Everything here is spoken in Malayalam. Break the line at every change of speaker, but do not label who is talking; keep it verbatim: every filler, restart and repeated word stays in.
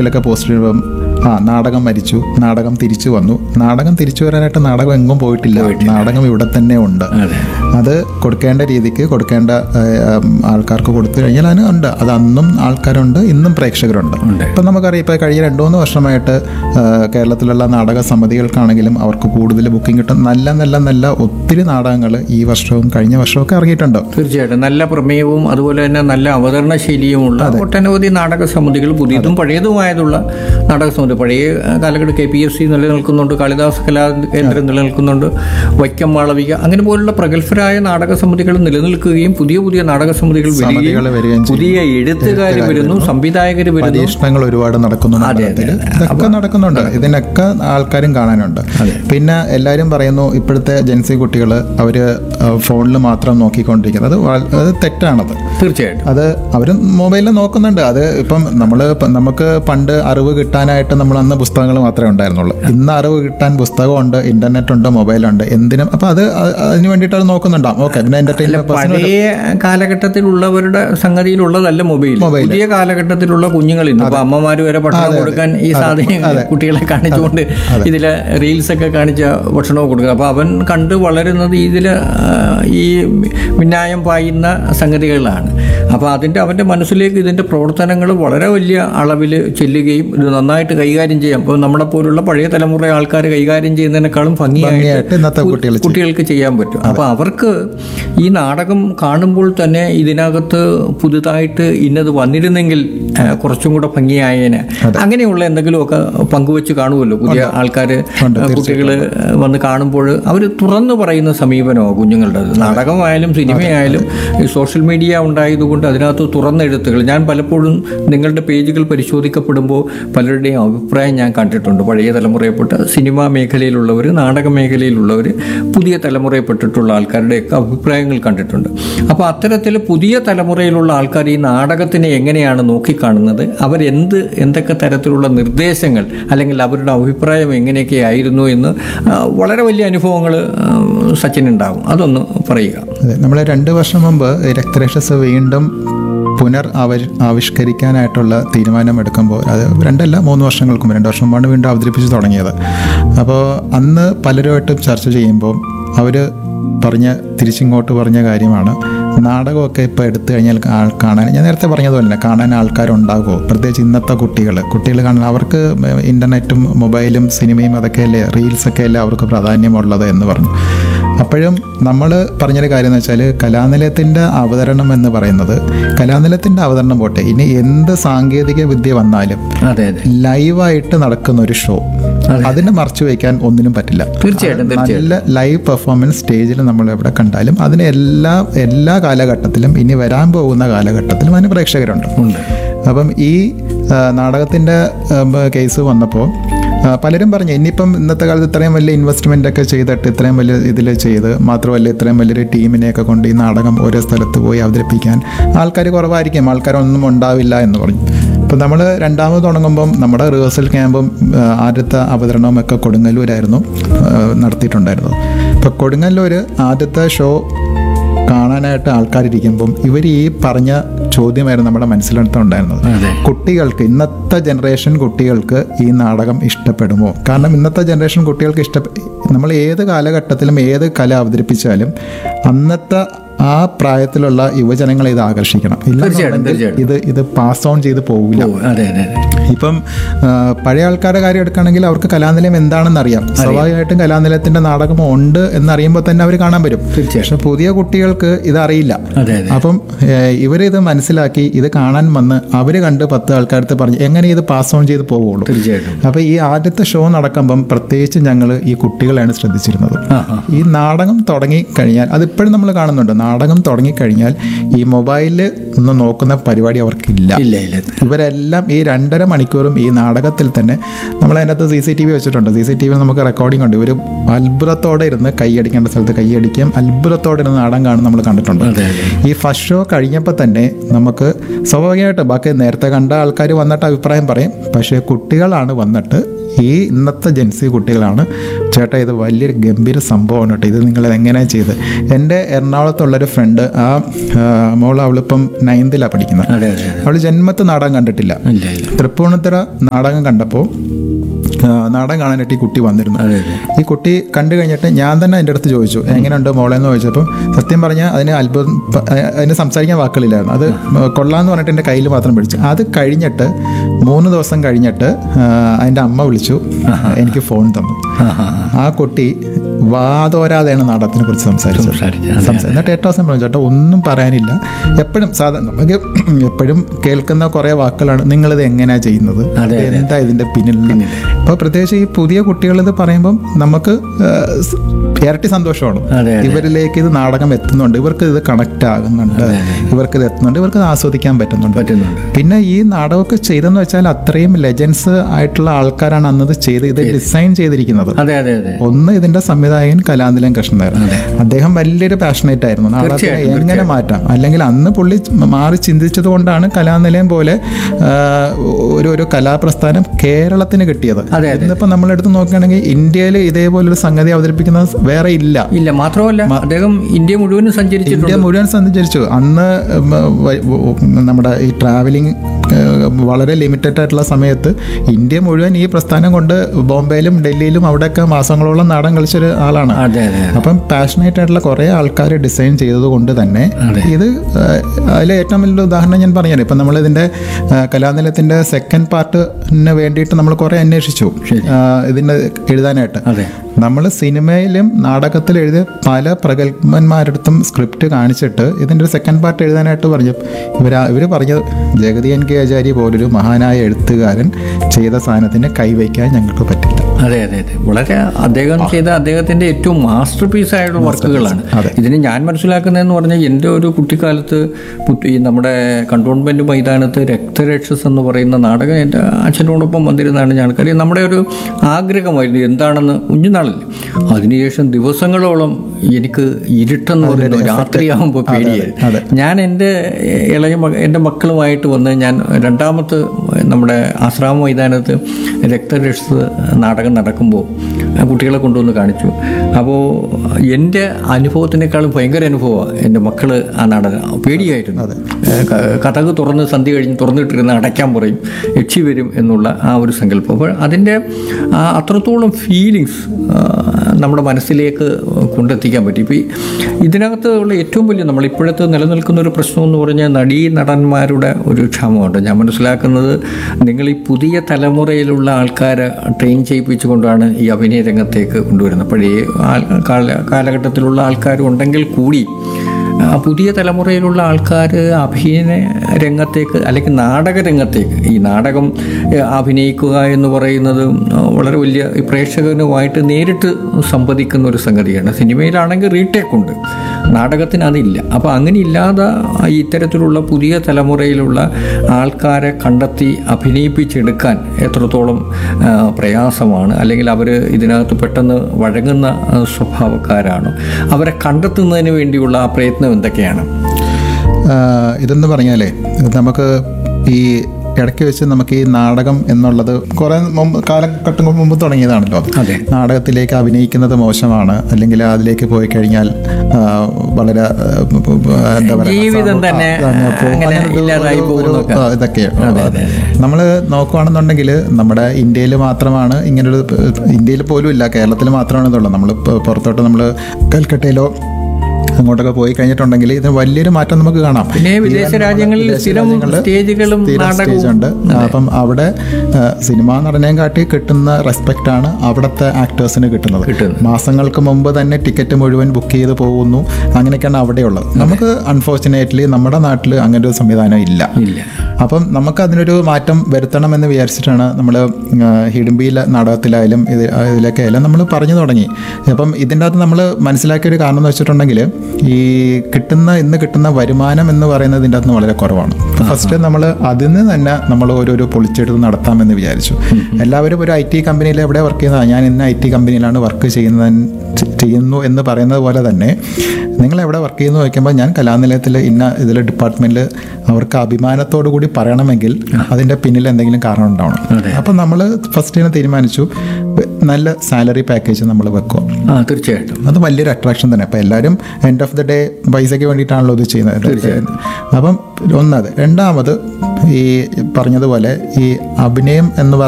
ഫേസ്ബുക്കിലൊക്കെ പോസ്റ്റ് ചെയ്യുമ്പം ആ നാടകം മരിച്ചു, നാടകം തിരിച്ചു വന്നു. നാടകം തിരിച്ചു വരാനായിട്ട് നാടകം എങ്ങും പോയിട്ടില്ല, നാടകം ഇവിടെ തന്നെ ഉണ്ട്. അത് കൊടുക്കേണ്ട രീതിക്ക് കൊടുക്കേണ്ട ആൾക്കാർക്ക് കൊടുത്തു കഴിഞ്ഞാൽ അതിന് ഉണ്ട്. അത് അന്നും ആൾക്കാരുണ്ട്, ഇന്നും പ്രേക്ഷകരുണ്ട്. ഇപ്പം നമുക്കറിയാം, ഇപ്പോൾ കഴിഞ്ഞ രണ്ടു മൂന്ന് വർഷമായിട്ട് കേരളത്തിലുള്ള നാടക സമിതികൾക്കാണെങ്കിലും അവർക്ക് കൂടുതൽ ബുക്കിംഗ് കിട്ടും. നല്ല നല്ല നല്ല ഒത്തിരി നാടകങ്ങൾ ഈ വർഷവും കഴിഞ്ഞ വർഷവും ഒക്കെ ഇറങ്ങിയിട്ടുണ്ട്.
തീർച്ചയായിട്ടും നല്ല പ്രമേയവും അതുപോലെ തന്നെ നല്ല അവതരണ ശൈലിയുമുള്ള ഒട്ടനവധി നാടക സമിതികൾ, പുതിയതും പഴയതുമായതുള്ള നാടക സമിതി. പഴയ കാലഘട്ടം കെ പി എസ് സി നിലനിൽക്കുന്നുണ്ട്, കാളിദാസ് കലാ കേന്ദ്രം നിലനിൽക്കുന്നുണ്ട്, വൈക്കം മാളവിക, അങ്ങനെ പോലുള്ള പ്രഗത്ഭരായ നാടക സമിതികൾ നിലനിൽക്കുകയും പുതിയ പുതിയ നാടക സമിതികൾ വരികയും പുതിയ എഴുത്തുകാർ വരുന്നു, സംവിധായകർ വരുന്നു,
പരീക്ഷണങ്ങൾ ഒരുപാട് നടക്കുന്നുണ്ട്. ഇതൊക്കെ നടക്കുന്നുണ്ട്, ഇതിനൊക്കെ ആൾക്കാരും കാണാനുണ്ട്. പിന്നെ എല്ലാവരും പറയുന്നു ഇപ്പോഴത്തെ ജെൻസി കുട്ടികൾ അവർ ഫോണിൽ മാത്രം നോക്കിക്കൊണ്ടിരിക്കുന്നത്. അത് അത് തെറ്റാണത്.
തീർച്ചയായിട്ടും
അത് അവർ മൊബൈലിൽ നോക്കുന്നുണ്ട്. അത് ഇപ്പം നമ്മൾ നമുക്ക് പണ്ട് അറിവ് കിട്ടാനായിട്ട് നമ്മൾ അന്ന് പുസ്തകങ്ങൾ മാത്രമേ ഉണ്ടായിരുന്നുള്ളൂ. ഇന്ന് അറിവ് കിട്ടാൻ പുസ്തകമുണ്ട്, ഇന്റർനെറ്റ് ഉണ്ട്, മൊബൈലുണ്ട്, എന്തിനും. അപ്പം അത് അതിന് വേണ്ടിയിട്ട് അത് നോക്കുന്നുണ്ടാവും. ഓക്കെ, പിന്നെ എന്റർടൈൻമെന്റ്
പഴയ കാലഘട്ടത്തിലുള്ളവരുടെ സംഗതിയിലുള്ളതല്ല മൊബൈൽ. പുതിയ കാലഘട്ടത്തിലുള്ള കുഞ്ഞുങ്ങൾ ഇന്ന് ഇപ്പൊ അമ്മമാര് വരെ ഭക്ഷണം കൊടുക്കാൻ ഈ സാധനം കുട്ടികളെ കാണിച്ചുകൊണ്ട് ഇതില് റീൽസ് ഒക്കെ കാണിച്ച ഭക്ഷണവും കൊടുക്കുക. അപ്പൊ അവൻ കണ്ട് വളരുന്നത് ഇതില് ഈ മിന്നായം പായുന്ന സംഗതികളാണ്. അപ്പോൾ അതിൻ്റെ അവൻ്റെ മനസ്സിലേക്ക് ഇതിൻ്റെ പ്രവർത്തനങ്ങൾ വളരെ വലിയ അളവിൽ ചെല്ലുകയും ഇത് നന്നായിട്ട് കൈകാര്യം ചെയ്യാം. അപ്പോൾ നമ്മളെ പോലുള്ള പഴയ തലമുറ ആൾക്കാർ കൈകാര്യം ചെയ്യുന്നതിനേക്കാളും ഭംഗിയായിട്ട് കുട്ടികൾക്ക് ചെയ്യാൻ പറ്റും. അപ്പോൾ അവർക്ക് ഈ നാടകം കാണുമ്പോൾ തന്നെ ഇതിനകത്ത് പുതുതായിട്ട് ഇന്നത് വന്നിരുന്നെങ്കിൽ കുറച്ചും കൂടെ ഭംഗിയായേനെ, അങ്ങനെയുള്ള എന്തെങ്കിലുമൊക്കെ പങ്കുവെച്ച് കാണുമല്ലോ പുതിയ ആൾക്കാർ. കുട്ടികൾ വന്ന് കാണുമ്പോൾ അവർ തുറന്നു പറയുന്ന സമീപനമോ കുഞ്ഞുങ്ങളുടെ നാടകമായാലും സിനിമയായാലും സോഷ്യൽ മീഡിയ ഉണ്ടായതുകൊണ്ട് അതിനകത്ത് തുറന്ന എഴുത്തുകൾ. ഞാൻ പലപ്പോഴും നിങ്ങളുടെ പേജുകൾ പരിശോധിക്കപ്പെടുമ്പോൾ പലരുടെയും അഭിപ്രായം ഞാൻ കണ്ടിട്ടുണ്ട്. പഴയ തലമുറയിൽപ്പെട്ട സിനിമാ മേഖലയിലുള്ളവർ, നാടക മേഖലയിലുള്ളവർ, പുതിയ തലമുറയിൽപ്പെട്ടിട്ടുള്ള ആൾക്കാരുടെയൊക്കെ അഭിപ്രായങ്ങൾ കണ്ടിട്ടുണ്ട്. അപ്പോൾ അത്തരത്തിൽ പുതിയ തലമുറയിലുള്ള ആൾക്കാർ ഈ നാടകത്തിനെ എങ്ങനെയാണ് നോക്കിക്കാണുന്നത്, അവരെന്ത് എന്തൊക്കെ തരത്തിലുള്ള നിർദ്ദേശങ്ങൾ അല്ലെങ്കിൽ അവരുടെ അഭിപ്രായം എങ്ങനെയൊക്കെ ആയിരുന്നു എന്ന് വളരെ വലിയ അനുഭവങ്ങൾ സച്ചിനുണ്ടാകും. അതൊന്ന് പറയുക.
നമ്മൾ രണ്ട് വർഷം മുമ്പ് രക്തരക്ഷസ് വീണ്ടും പുനർ ആവ ആവിഷ്കരിക്കാനായിട്ടുള്ള തീരുമാനമെടുക്കുമ്പോൾ, അത് രണ്ടല്ല മൂന്ന് വർഷങ്ങൾക്ക് മുമ്പ് രണ്ട് വർഷം മുമ്പാണ് വീണ്ടും അവതരിപ്പിച്ച് തുടങ്ങിയത്. അപ്പോൾ അന്ന് പലരുമായിട്ടും ചർച്ച ചെയ്യുമ്പോൾ അവർ പറഞ്ഞ തിരിച്ചിങ്ങോട്ട് പറഞ്ഞ കാര്യമാണ്, നാടകമൊക്കെ ഇപ്പോൾ എടുത്തു കഴിഞ്ഞാൽ കാണാൻ, ഞാൻ നേരത്തെ പറഞ്ഞതുപോലെ തന്നെ കാണാൻ ആൾക്കാരുണ്ടാകുമോ, പ്രത്യേകിച്ച് ഇന്നത്തെ കുട്ടികൾ കുട്ടികൾ കാണാൻ അവർക്ക് ഇൻ്റർനെറ്റും മൊബൈലും സിനിമയും അതൊക്കെയല്ലേ, റീൽസൊക്കെ അല്ലേ അവർക്ക് പ്രാധാന്യമുള്ളത് എന്ന് പറഞ്ഞു. അപ്പോഴും നമ്മൾ പറഞ്ഞൊരു കാര്യം എന്ന് വെച്ചാൽ കലാനിലയത്തിൻ്റെ അവതരണം എന്ന് പറയുന്നത്, കലാനിലയത്തിൻ്റെ അവതരണം പോട്ടെ, ഇനി എന്ത് സാങ്കേതിക വിദ്യ വന്നാലും ലൈവായിട്ട് നടക്കുന്ന ഒരു ഷോ, അതിനെ മറച്ചു വയ്ക്കാൻ ഒന്നിനും പറ്റില്ല.
തീർച്ചയായിട്ടും
നല്ല ലൈവ് പെർഫോമൻസ് സ്റ്റേജിൽ നമ്മൾ എവിടെ കണ്ടാലും അതിന് എല്ലാ എല്ലാ കാലഘട്ടത്തിലും ഇനി വരാൻ പോകുന്ന കാലഘട്ടത്തിലും അതിന് പ്രേക്ഷകരുണ്ട്. അപ്പം ഈ നാടകത്തിൻ്റെ കേസ് വന്നപ്പോൾ പലരും പറഞ്ഞു ഇനിയിപ്പം ഇന്നത്തെ കാലത്ത് ഇത്രയും വലിയ ഇൻവെസ്റ്റ്മെൻ്റ് ഒക്കെ ചെയ്തിട്ട് ഇത്രയും വലിയ ഇതിൽ ചെയ്ത് മാത്രമല്ല ഇത്രയും വലിയൊരു ടീമിനെയൊക്കെ കൊണ്ട് ഈ നാടകം ഓരോ സ്ഥലത്ത് പോയി അവതരിപ്പിക്കാൻ ആൾക്കാർ കുറവായിരിക്കും, ആൾക്കാരൊന്നും ഉണ്ടാവില്ല എന്ന് പറഞ്ഞു. അപ്പോൾ നമ്മൾ രണ്ടാമത് തുടങ്ങുമ്പം നമ്മുടെ റിഹേഴ്സൽ ക്യാമ്പും ആദ്യത്തെ അവതരണവും ഒക്കെ കൊടുങ്ങല്ലൂരായിരുന്നു നടത്തിയിട്ടുണ്ടായിരുന്നത്. അപ്പോൾ കൊടുങ്ങല്ലൂർ ആദ്യത്തെ ഷോ കാണാനായിട്ട് ആൾക്കാരിരിക്കുമ്പം ഇവർ ഈ പറഞ്ഞ ചോദ്യമായിരുന്നു നമ്മുടെ മനസ്സിലെടുത്തുണ്ടായിരുന്നത്. കുട്ടികൾക്ക്, ഇന്നത്തെ ജനറേഷൻ കുട്ടികൾക്ക് ഈ നാടകം ഇഷ്ടപ്പെടുമോ? കാരണം ഇന്നത്തെ ജനറേഷൻ കുട്ടികൾക്ക് ഇഷ്ട നമ്മൾ ഏത് കാലഘട്ടത്തിലും ഏത് കല അവതരിപ്പിച്ചാലും അന്നത്തെ ആ പ്രായത്തിലുള്ള യുവജനങ്ങളെ ഇത് ആകർഷിക്കണം. ഇത് ഇത് പാസ് ഓൺ ചെയ്ത് പോകില്ല. ഇപ്പം പഴയ ആൾക്കാരുടെ കാര്യം എടുക്കുകയാണെങ്കിൽ അവർക്ക് കലാനിലയം എന്താണെന്ന് അറിയാം, സ്വാഭാവികമായിട്ടും കലാനിലയത്തിന്റെ നാടകം ഉണ്ട് എന്നറിയുമ്പോൾ തന്നെ അവർ കാണാൻ വരും. പക്ഷെ പുതിയ കുട്ടികൾക്ക് ഇതറിയില്ല. അപ്പം ഇവരിത് മനസ്സിലാക്കി ഇത് കാണാൻ വന്ന് അവർ കണ്ട് പത്ത് ആൾക്കാരടുത്ത് പറഞ്ഞ് എങ്ങനെ ഇത് പാസ് ഓൺ ചെയ്ത് പോവുള്ളൂ. അപ്പോൾ ഈ ആദ്യത്തെ ഷോ നടക്കുമ്പം പ്രത്യേകിച്ച് ഞങ്ങൾ ഈ കുട്ടികളെയാണ് ശ്രദ്ധിച്ചിരുന്നത്. ഈ നാടകം തുടങ്ങി കഴിഞ്ഞാൽ അതിപ്പോഴും നമ്മൾ കാണുന്നുണ്ട്, നാടകം തുടങ്ങിക്കഴിഞ്ഞാൽ ഈ മൊബൈലിൽ ഒന്ന് നോക്കുന്ന പരിപാടി അവർക്കില്ല. ഇവരെല്ലാം ഈ രണ്ടര മണിക്കൂറും ഈ നാടകത്തിൽ തന്നെ നമ്മൾ അതിനകത്ത് സി സി ടി വി വെച്ചിട്ടുണ്ട്. സി സി ടി വി നമുക്ക് റെക്കോർഡിംഗ് ഉണ്ട്. ഇവർ അത്ഭുതത്തോടെ ഇരുന്ന് കൈയടിക്കേണ്ട സ്ഥലത്ത് കൈയടിക്കും, അത്ഭുതത്തോടെ ഇരുന്ന് നാടകം കാണും നമ്മൾ കണ്ടിട്ടുണ്ട്. ഈ ഫസ്റ്റ് ഷോ കഴിഞ്ഞപ്പോൾ തന്നെ നമുക്ക് സ്വാഭാവികമായിട്ട് ബാക്കി നേരത്തെ കണ്ട ആൾക്കാർ വന്നിട്ട് അഭിപ്രായം പറയും, പക്ഷേ കുട്ടികളാണ് വന്നിട്ട് ഈ ഇന്നത്തെ ജെൻസി കുട്ടികളാണ് ചേട്ടാ ഇത് വലിയൊരു ഗംഭീര സംഭവമാണ് കേട്ടോ, ഇത് നിങ്ങൾ എങ്ങനെയാണ് ചെയ്ത്. എൻ്റെ എറണാകുളത്തുള്ളൊരു ഫ്രണ്ട്, ആ മോൾ അവളിപ്പം നയൻത്തിലാണ് പഠിക്കുന്നത്. അവൾ ജന്മത്ത് നാടകം കണ്ടിട്ടില്ല. തൃപ്പൂണിത്തുറ നാടകം കണ്ടപ്പോൾ നാടകം കാണാനായിട്ട് ഈ കുട്ടി വന്നിരുന്നു. ഈ കുട്ടി കണ്ടു കഴിഞ്ഞിട്ട് ഞാൻ തന്നെ എൻ്റെ അടുത്ത് ചോദിച്ചു എങ്ങനെയുണ്ട് മോളെന്ന് ചോദിച്ചപ്പം സത്യം പറഞ്ഞാൽ അതിന് അത്ഭുതം, അതിന് സംസാരിക്കാൻ വാക്കുകളില്ലായിരുന്നു. അത് കൊള്ളാമെന്ന് പറഞ്ഞിട്ട് എൻ്റെ കയ്യിൽ മാത്രം പിടിച്ചു. അത് കഴിഞ്ഞിട്ട് മൂന്ന് ദിവസം കഴിഞ്ഞിട്ട് അതിൻ്റെ അമ്മ വിളിച്ചു, എനിക്ക് ഫോൺ തന്നു. ആ കുട്ടി വാതോരാതെയാണ് നാടകത്തിനെ കുറിച്ച് സംസാരിച്ചത്. എന്നിട്ട് ഏറ്റവും ദിവസം പറഞ്ഞു ചേട്ടാ ഒന്നും പറയാനില്ല, എപ്പോഴും സാധാരണ നമുക്ക് എപ്പോഴും കേൾക്കുന്ന കുറേ വാക്കുകളാണ്, നിങ്ങളിത് എങ്ങനെയാണ് ചെയ്യുന്നത്, എന്താ ഇതിൻ്റെ പിന്നിൽ. അപ്പോൾ പ്രത്യേകിച്ച് ഈ പുതിയ കുട്ടികളിത് പറയുമ്പം നമുക്ക് ഇരട്ടി സന്തോഷമാണ്. ഇവരിലേക്ക് ഇത് നാടകം എത്തുന്നുണ്ട്, ഇവർക്ക് ഇത് കണക്ട് ആകുന്നുണ്ട്, ഇവർക്ക് ഇത് എത്തുന്നുണ്ട്, ഇവർക്ക് ഇത് ആസ്വദിക്കാൻ പറ്റുന്നുണ്ട്. പിന്നെ ഈ നാടകമൊക്കെ ചെയ്തെന്ന് വെച്ചാൽ അത്രയും ലെജൻസ് ആയിട്ടുള്ള ആൾക്കാരാണ് അന്നത് ചെയ്ത് ഇത് ഡിസൈൻ ചെയ്തിരിക്കുന്നത്. ഒന്ന് ഇതിന്റെ സംവിധായകൻ കലാനിലയം കൃഷ്ണനായിരുന്നു. അദ്ദേഹം വലിയൊരു പാഷനേറ്റ് ആയിരുന്നു നാടകത്തെ എങ്ങനെ മാറ്റാം. അല്ലെങ്കിൽ അന്ന് പുള്ളി മാറി ചിന്തിച്ചത് കൊണ്ടാണ് കലാനിലയം പോലെ ഒരു ഒരു കലാപ്രസ്ഥാനം കേരളത്തിന് കിട്ടിയത്. ഇന്നിപ്പോ നമ്മളെടുത്ത് നോക്കുകയാണെങ്കിൽ ഇന്ത്യയിൽ ഇതേപോലൊരു സംഗതി അവതരിപ്പിക്കുന്ന വേറെ ഇല്ല
ഇല്ല മാത്രമല്ല അദ്ദേഹം ഇന്ത്യ മുഴുവൻ സഞ്ചരിച്ചു
ഇന്ത്യ മുഴുവൻ സഞ്ചരിച്ചു അന്ന് നമ്മുടെ ഈ ട്രാവലിംഗ് വളരെ ലിമിറ്റഡ് ആയിട്ടുള്ള സമയത്ത് ഇന്ത്യ മുഴുവൻ ഈ പ്രസ്ഥാനം കൊണ്ട് ബോംബെയിലും ഡൽഹിയിലും അവിടെയൊക്കെ മാസങ്ങളോളം നാടകം കളിച്ചൊരു ആളാണ്. അപ്പം പാഷനേറ്റ് ആയിട്ടുള്ള കുറേ ആൾക്കാർ ഡിസൈൻ ചെയ്തത് കൊണ്ട് തന്നെ ഇത് അതിലെ ഏറ്റവും വലിയ ഉദാഹരണം ഞാൻ പറഞ്ഞത്. ഇപ്പം നമ്മളിതിൻ്റെ കലാനിലയത്തിൻ്റെ സെക്കൻഡ് പാർട്ടിന് വേണ്ടിയിട്ട് നമ്മൾ കുറേ അന്വേഷിച്ചു ഇതിൻ്റെ എഴുതാനായിട്ട്. നമ്മൾ സിനിമയിലും നാടകത്തിൽ എഴുതിയ പല പ്രഗത്ഭന്മാരടുത്തും സ്ക്രിപ്റ്റ് കാണിച്ചിട്ട് ഇതിൻ്റെ ഒരു സെക്കൻഡ് പാർട്ട് എഴുതാനായിട്ട് പറഞ്ഞു. ഇവർ ഇവർ പറഞ്ഞത് ജഗതി എൻ കെ ആചാര്യ പോലൊരു മഹാനായ എഴുത്തുകാരൻ ചെയ്ത സാധനത്തിന് കൈവയ്ക്കാൻ ഞങ്ങൾക്ക് പറ്റില്ല.
അതെ അതെ അതെ വളരെ അദ്ദേഹം ചെയ്ത അദ്ദേഹത്തിൻ്റെ ഏറ്റവും മാസ്റ്റർ പീസ് ആയിട്ടുള്ള വർക്കുകളാണ്. ഇതിന് ഞാൻ മനസ്സിലാക്കുന്നതെന്ന് പറഞ്ഞാൽ എൻ്റെ ഒരു കുട്ടിക്കാലത്ത് ഈ നമ്മുടെ കണ്ടോൺമെൻറ്റ് മൈതാനത്ത് രക്തരക്ഷസ് എന്ന് പറയുന്ന നാടകം എൻ്റെ അച്ഛനോടൊപ്പം വന്നിരുന്നതാണ് ഞാൻ. കാര്യം നമ്മുടെ ഒരു ആഗ്രഹമായിരുന്നു എന്താണെന്ന് കുഞ്ഞുനാളിൽ. അതിനുശേഷം ദിവസങ്ങളോളം എനിക്ക് ഇരുട്ടെന്ന് പറയുന്നത് രാത്രിയാകുമ്പോൾ പേടിയായി. ഞാൻ എൻ്റെ ഇളയ എൻ്റെ മക്കളുമായിട്ട് വന്ന് ഞാൻ രണ്ടാമത്തെ നമ്മുടെ ആശ്രാമ മൈതാനത്ത് രക്തരക്ഷസ് നാടകം നടക്കുമ്പോൾ കുട്ടികളെ കൊണ്ടുവന്ന് കാണിച്ചു. അപ്പോൾ എൻ്റെ അനുഭവത്തിനേക്കാളും ഭയങ്കര അനുഭവമാണ് എൻ്റെ മക്കൾ ആ നാടകം. പേടിയായിരുന്നു. കഥക് തുറന്ന് സന്ധ്യ കഴിഞ്ഞ് തുറന്നിട്ടിരുന്ന് അടയ്ക്കാൻ പറയും, യക്ഷി വരും എന്നുള്ള ആ ഒരു സങ്കല്പം. അപ്പോൾ അതിൻ്റെ അത്രത്തോളം ഫീലിങ്സ് നമ്മുടെ മനസ്സിലേക്ക് കൊണ്ടെത്തിക്കാൻ പറ്റി. ഇപ്പോൾ ഇതിനകത്ത് ഉള്ള ഏറ്റവും വലിയ നമ്മൾ ഇപ്പോഴത്തെ നിലനിൽക്കുന്ന ഒരു പ്രശ്നം എന്ന് പറഞ്ഞാൽ നടീ നടന്മാരുടെ ഒരു ക്ഷാമമുണ്ട്. ഞാൻ മനസ്സിലാക്കുന്നത് നിങ്ങൾ ഈ പുതിയ തലമുറയിലുള്ള ആൾക്കാരെ ട്രെയിൻ ചെയ്യിപ്പിച്ചുകൊണ്ടാണ് ഈ അഭിനയ രംഗത്തേക്ക് കൊണ്ടുവരുന്നത്. പഴയ കാല കാലഘട്ടത്തിലുള്ള ആൾക്കാരും ഉണ്ടെങ്കിൽ കൂടി പുതിയ തലമുറയിലുള്ള ആൾക്കാർ അഭിനയ രംഗത്തേക്ക് അല്ലെങ്കിൽ നാടക രംഗത്തേക്ക്, ഈ നാടകം അഭിനയിക്കുക എന്ന് പറയുന്നത് വളരെ വലിയ പ്രേക്ഷകനുമായിട്ട് നേരിട്ട് സംവദിക്കുന്ന ഒരു സംഗതിയാണ്. സിനിമയിലാണെങ്കിൽ റീടേക്ക് ഉണ്ട്, നാടകത്തിന് അതില്ല. അപ്പോൾ അങ്ങനെ ഇല്ലാതെ ഇത്തരത്തിലുള്ള പുതിയ തലമുറയിലുള്ള ആൾക്കാരെ കണ്ടെത്തി അഭിനയിപ്പിച്ചെടുക്കാൻ എത്രത്തോളം പ്രയാസമാണ്. അല്ലെങ്കിൽ അവർ ഇതിനകത്ത് പെട്ടെന്ന് വഴങ്ങുന്ന സ്വഭാവക്കാരാണ്. അവരെ കണ്ടെത്തുന്നതിന് വേണ്ടിയുള്ള ആ പ്രയത്നം എന്തൊക്കെയാണ്?
ഇതെന്ന് പറഞ്ഞാലേ നമുക്ക് ഈ ഇടയ്ക്ക് വെച്ച് നമുക്ക് ഈ നാടകം എന്നുള്ളത് കുറേ മുമ്പ് കാലഘട്ടങ്ങൾ മുമ്പ് തുടങ്ങിയതാണല്ലോ. നാടകത്തിലേക്ക് അഭിനയിക്കുന്നത് മോശമാണ്, അല്ലെങ്കിൽ അതിലേക്ക് പോയി കഴിഞ്ഞാൽ വളരെ എന്താ പറയുക ഇതൊക്കെയാണ്. നമ്മൾ നോക്കുകയാണെന്നുണ്ടെങ്കിൽ നമ്മുടെ ഇന്ത്യയിൽ മാത്രമാണ് ഇങ്ങനൊരു, ഇന്ത്യയിൽ പോലും ഇല്ല, കേരളത്തിൽ മാത്രമാണ് ഇതുള്ളത്. നമ്മൾ പുറത്തോട്ട് നമ്മൾ കൽക്കട്ടയിലോ അങ്ങോട്ടൊക്കെ പോയി കഴിഞ്ഞിട്ടുണ്ടെങ്കിൽ ഇതിന് വലിയൊരു മാറ്റം നമുക്ക് കാണാം.
പിന്നെ വിദേശ രാജ്യങ്ങളിൽ സ്റ്റേജുകളും
സ്റ്റേജുണ്ട്. അപ്പം അവിടെ സിനിമാ നടനെയും കാട്ടി കിട്ടുന്ന റെസ്പെക്റ്റ് ആണ് അവിടുത്തെ ആക്ടേഴ്സിന് കിട്ടുന്നത്. മാസങ്ങൾക്ക് മുമ്പ് തന്നെ ടിക്കറ്റ് മുഴുവൻ ബുക്ക് ചെയ്ത് പോകുന്നു. അങ്ങനെയൊക്കെയാണ് അവിടെയുള്ളത്. നമുക്ക് അൺഫോർച്ചുനേറ്റ്ലി നമ്മുടെ നാട്ടിൽ അങ്ങനെ ഒരു സംവിധാനം ഇല്ല. അപ്പം നമുക്ക് അതിനൊരു മാറ്റം വരുത്തണമെന്ന് വിചാരിച്ചിട്ടാണ് നമ്മൾ ഹിഡുംബിയിലെ നാടകത്തിലായാലും ഇത് ഇതിലൊക്കെ ആയാലും നമ്മൾ പറഞ്ഞു തുടങ്ങി. അപ്പം ഇതിൻ്റെ അകത്ത് നമ്മൾ മനസ്സിലാക്കിയൊരു കാരണം എന്ന് വെച്ചിട്ടുണ്ടെങ്കിൽ ഈ കിട്ടുന്ന ഇന്ന് കിട്ടുന്ന വരുമാനം എന്ന് പറയുന്നത് ഇതിൻ്റെ അകത്ത് വളരെ കുറവാണ്. ഫസ്റ്റ് നമ്മൾ അതിന് തന്നെ നമ്മൾ ഓരോരോ പൊളിച്ചെടുത്ത് നടത്താമെന്ന് വിചാരിച്ചു. എല്ലാവരും ഒരു ഐ ടി കമ്പനിയിൽ എവിടെ വർക്ക് ചെയ്യുന്നതാണ്, ഞാൻ ഇന്ന ഐ ടി കമ്പനിയിലാണ് വർക്ക് ചെയ്യുന്നത് ചെയ്യുന്നു എന്ന് പറയുന്നത് പോലെ തന്നെ നിങ്ങൾ എവിടെ വർക്ക് ചെയ്യുന്നു വയ്ക്കുമ്പോൾ ഞാൻ കലാനിലയത്തിൽ ഇന്ന ഇതിൽ ഡിപ്പാർട്ട്മെൻറ്റിൽ അവർക്ക് അഭിമാനത്തോടു കൂടി പറയണമെങ്കിൽ അതിൻ്റെ പിന്നിൽ എന്തെങ്കിലും കാരണം ഉണ്ടാവണം. അപ്പം നമ്മൾ ഫസ്റ്റ് തന്നെ തീരുമാനിച്ചു നല്ല സാലറി പാക്കേജ് നമ്മൾ വെക്കുക.
ആ തീർച്ചയായിട്ടും
അത് വലിയൊരു അട്രാക്ഷൻ തന്നെ. അപ്പം എല്ലാവരും എൻഡ് ഓഫ് ദി ഡേ പൈസയ്ക്ക് വേണ്ടിയിട്ടാണല്ലോ ഇത് ചെയ്യുന്നത്. അപ്പം ഒന്നത്. രണ്ടാമത് ഈ പറഞ്ഞതുപോലെ ഈ അഭിനയം എന്ന്